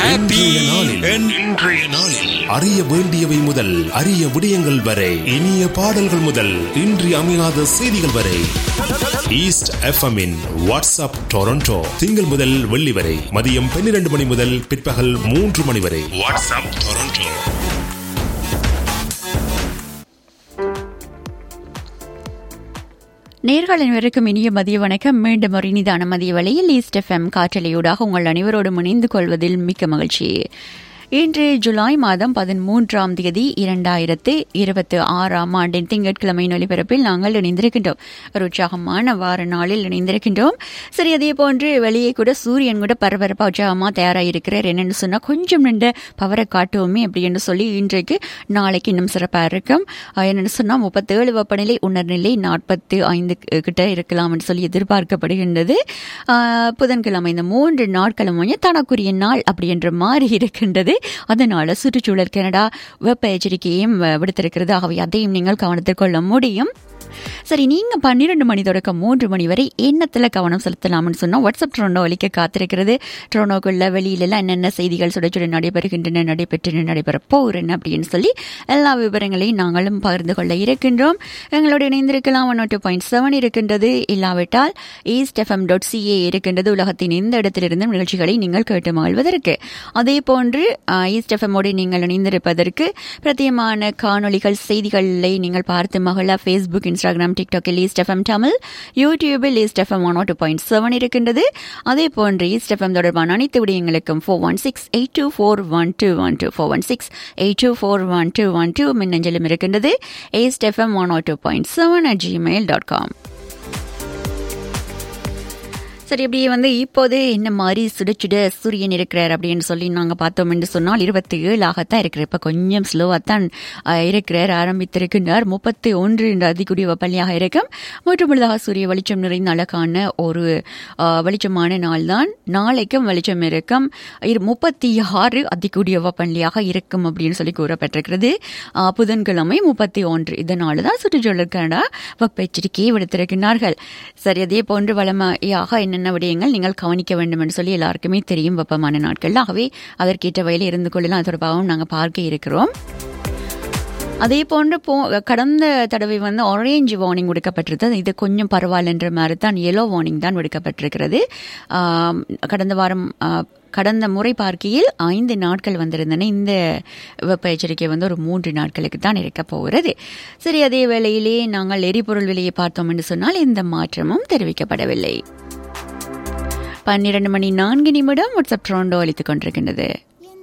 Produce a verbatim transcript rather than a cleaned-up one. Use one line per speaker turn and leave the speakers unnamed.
இன்றைய நாளில் இன்றைய நாளில் அறிய வேண்டியவை முதல் அரிய விடயங்கள் வரை, இனிய பாடல்கள் முதல் இன்றி அமையாத செய்திகள் வரை, ஈஸ்ட் எஃப்எம்மின் வாட்ஸ்அப் டொரண்டோ திங்கள் முதல் வெள்ளி வரை மதியம் பன்னிரண்டு மணி முதல் பிற்பகல் மூன்று மணி வரை. WhatsApp Toronto.
நேர்கள் அனைவருக்கும் இனிய மதிய வணக்கம். மீண்டும் ஒரு இனிதான மதிய வேளையில் ஈஸ்ட் எஃப்எம் காற்றலையூடாக உங்கள் அனைவரோடும் இணைந்து கொள்வதில் மிக்க மகிழ்ச்சி. இன்று ஜூலை மாதம் பதிமூன்றாம் தேதி இரண்டாயிரத்து இருபத்தி ஆறாம் ஆண்டின் திங்கட்கிழமையின் ஒலிபரப்பில் நாங்கள் இணைந்திருக்கின்றோம். ஒரு உற்சாகமான வார நாளில் இணைந்திருக்கின்றோம். சரி, அதே போன்று வெளியே கூட சூரியன் கூட பரபரப்பா உற்சாகமாக தயாராகிருக்கிறார். என்னென்னு சொன்னால் கொஞ்சம் நின்ற பவரை காட்டுவோமே அப்படின்னு சொல்லி இன்றைக்கு நாளைக்கு இன்னும் சிறப்பாக இருக்கும். என்னென்னு சொன்னால் முப்பத்தேழு வெப்பநிலை, உணர்நிலை நாற்பத்தி ஐந்து கிட்ட இருக்கலாம் என்று சொல்லி எதிர்பார்க்கப்படுகின்றது. புதன்கிழமை இந்த மூன்று நாட்களும் தனக்குரிய நாள் அப்படி என்ற மாறி இருக்கின்றது. அதனால சுற்றுச்சூழல் கனடா வெப்ப எச்சரிக்கையும் விடுத்திருக்கிறது. ஆகவே அதையும் நீங்கள் கவனத்தில் கொள்ள முடியும். சரி, நீங்க பன்னிரண்டு மணி தொடக்கம் மூன்று மணி வரை எண்ணத்துல கவனம் செலுத்தலாம்னு சொன்னா வாட்ஸ்அப் ட்ரோனோ ஒலிக்க காத்திருக்கிறது. ட்ரோனோக்குள்ள வெளியிலலாம் என்னென்ன செய்திகள் சுட சுட நடைபெறுகின்றன, நடைபெற்று நடைபெற போகிறேன் அப்படின்னு சொல்லி எல்லா விவரங்களையும் நாங்களும் பகிர்ந்து கொள்ள இருக்கின்றோம். எங்களோட இணைந்திருக்கலாம். ஒன் டூ பாயிண்ட் செவன் இருக்கின்றது. இல்லாவிட்டால் ஈஸ்ட் எஃப்எம் டாட் சிஏ இருக்கின்றது. உலகத்தின் எந்த இடத்திலிருந்தும் நிகழ்ச்சிகளை நீங்கள் கேட்டு மகிழ்வதற்கு. அதே போன்று ஈஸ்ட் எஃப்எம்மோடு நீங்கள் இணைந்திருப்பதற்கு பிரத்யேகமான காணொலிகள், செய்திகளை நீங்கள் பார்த்து மகளா Facebook, Instagram, டிக்டாக்கில் east FM Tamil, யூடியூபில் east FM one two point seven இருக்கின்றது. அதே போன்று ஈஸ்ட் எஃப்எம் தொடர்பான அனைத்து விடயங்களுக்கும் four one six eight two four one two one two four one six eight two four one two one two மின்னஞ்சலும் இருக்கின்றது. East FM one two point seven at Gmail dot com. சரி, அப்படியே வந்து இப்போது என்ன மாதிரி சுட சுட சூரியன் இருக்கிறார் அப்படின்னு சொல்லி நாங்கள் பார்த்தோம் என்று சொன்னால் இருபத்தி ஏழாகத்தான் இருக்கிறார். இப்போ கொஞ்சம் ஸ்லோவாக தான் இருக்கிறார், ஆரம்பித்திருக்கின்றார். முப்பத்தி ஒன்று என்ற அதிகூடிய வெப்பநிலையாக இருக்கும். மூன்று பொழுதாக சூரிய வெளிச்சம் நிறைந்த அழகான ஒரு வெளிச்சமான நாள் தான். நாளைக்கும் வெளிச்சம் இருக்கும். முப்பத்தி ஆறு அதிகூடிய வெப்பநிலையாக இருக்கும் அப்படின்னு சொல்லி கூறப்பட்டிருக்கிறது. புதன்கிழமை முப்பத்தி ஒன்று. இதனால தான் சுற்றுச்சூழலுக்கான வெப்ப எச்சரிக்கையை விடுத்திருக்கிறார்கள். சரி, அதே போன்று வளமையாக என்ன என்ன விடயங்கள் நீங்கள் கவனிக்க வேண்டும் என்று சொல்லி எல்லாருக்குமே தெரியும் வெப்பமான நாட்கள். ஆகவே அதற்கேற்ற வகையில் இருந்து கொள்ளலாம். தொடர்பாகவும் நாங்கள் பார்க்க இருக்கிறோம். அதே போன்று போ கடந்த தடவை வந்து ஆரஞ்சு வார்னிங் விடுக்கப்பட்டிருந்தது. இது கொஞ்சம் பரவாயில்லன்ற மாதிரி தான் எல்லோ வார்னிங் தான் விடுக்கப்பட்டிருக்கிறது. கடந்த வாரம் கடந்த முறை பார்க்கையில் ஐந்து நாட்கள் வந்திருந்தன. இந்த வெப்ப எச்சரிக்கை வந்து ஒரு மூன்று நாட்களுக்கு தான் இருக்க போகிறது. சரி, அதே வேளையிலே நாங்கள் எரிபொருள் விலையை பார்த்தோம் என்று சொன்னால் எந்த மாற்றமும் தெரிவிக்கப்படவில்லை. பன்னிரண்டு மணி நான்கு நிமிடம் வாட்ஸ்அப் ட்ரோண்டோ அளித்துக் கொண்டிருக்கின்றது.